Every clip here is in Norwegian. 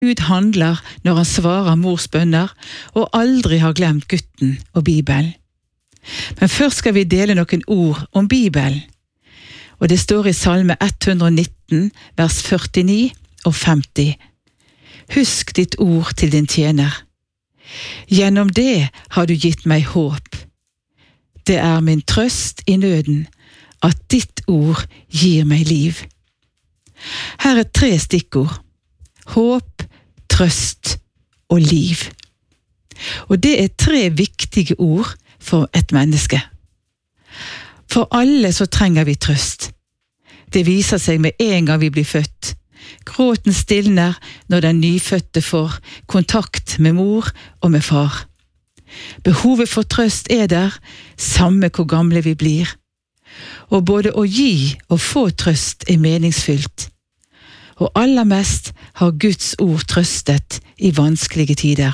Gud handler når han svarer mors bønner, og aldri har glemt gutten og Bibelen. Men først skal vi dele noen ord om Bibelen. Og det står i Salme 119, vers 49 og 50. Husk ditt ord til din tjener. Gjennom det har du gitt meg håp. Det er min trøst i nøden, at ditt ord gir meg liv. Her er 3 stikkord. Håp, trøst og liv. Og det er 3 viktige ord for et menneske. For alle så trenger vi trøst. Det viser seg med en gang vi blir født. Gråten stilner når den nyfødte får kontakt med mor og med far. Behovet for trøst er der, samme hvor gamle vi blir. Og både å gi og få trøst er meningsfylt. Og aller mest har Guds ord trøstet i vanskelige tider.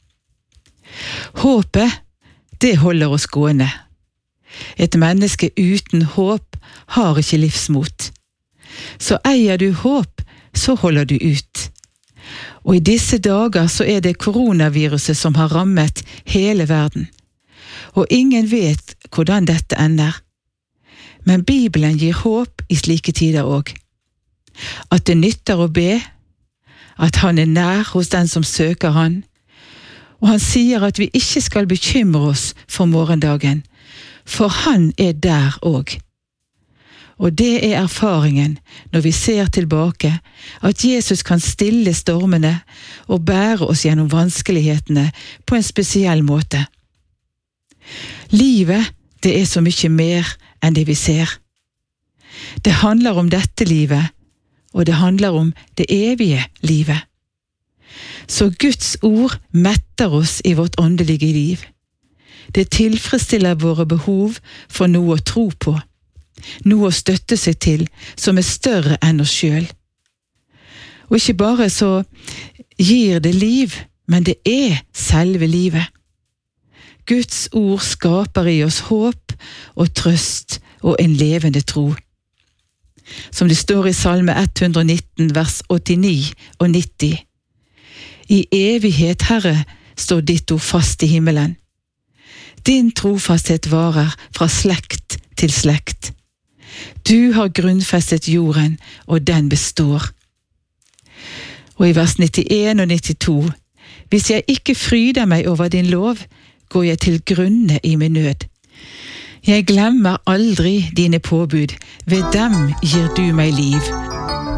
Håpet, det holder oss gående. Et menneske uten håp har ikke livsmot. Så eier du håp, så holder du ut. Og i disse dager så er det koronaviruset som har rammet hele verden. Og ingen vet hvordan dette ender. Men Bibelen gir håp i slike tider også. At det nytter å be, at han er nær hos den som søker han, og han sier at vi ikke skal bekymre oss for morgendagen, for han er der også. Og det er erfaringen når vi ser tilbake, at Jesus kan stille stormene og bære oss gjennom vanskelighetene på en spesiell måte. Livet, det er så mye mer enn det vi ser. Det handler om dette livet, og det handler om det evige livet. Så Guds ord metter oss i vårt åndelige liv. Det tilfredsstiller våre behov for noe å tro på, noe å støtte seg til som er større enn oss selv. Og ikke bare så gir det liv, men det er selve livet. Guds ord skaper i oss håp og trøst og en levende tro. Som det står i Salme 119, vers 89 og 90. I evighet, Herre, står ditt ord fast i himmelen. Din trofasthet varer fra slekt til slekt. Du har grunnfestet jorden, og den består. Og i vers 91 og 92. Hvis jeg ikke fryder meg over din lov, går jeg til grunne i min nød. Jeg glemmer aldri dine påbud, ved dem gir du meg liv.